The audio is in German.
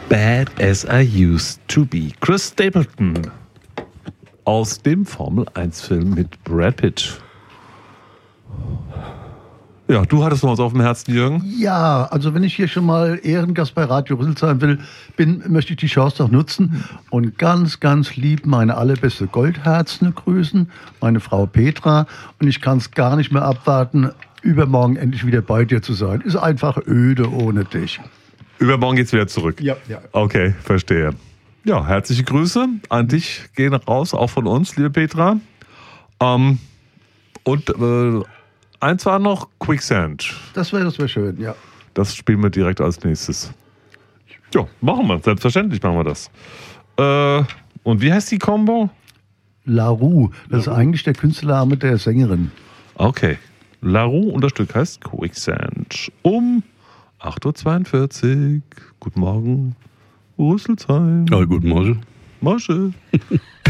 Bad as I used to be. Chris Stapleton aus dem Formel-1-Film mit Brad Pitt. Ja, du hattest noch was auf dem Herzen, Jürgen? Ja, also wenn ich hier schon mal Ehrengast bei Radio Rüsselsheim möchte ich die Chance auch nutzen und ganz, ganz lieb meine allerbeste Goldherzene grüßen, meine Frau Petra. Und ich kann es gar nicht mehr abwarten, übermorgen endlich wieder bei dir zu sein. Ist einfach öde ohne dich. Übermorgen geht's wieder zurück. Ja. Okay, verstehe. Ja, herzliche Grüße an dich gehen raus, auch von uns, liebe Petra. Eins war noch Quicksand. Das wäre schön, ja. Das spielen wir direkt als nächstes. Ja, machen wir. Selbstverständlich machen wir das. Und wie heißt die Combo? LaRue. Das ist eigentlich der Künstlername der Sängerin. Okay. LaRue und das Stück heißt Quicksand. Um 8.42 Uhr. Guten Morgen, Rüsselsheim. Ja, guten Morgen. Morgen.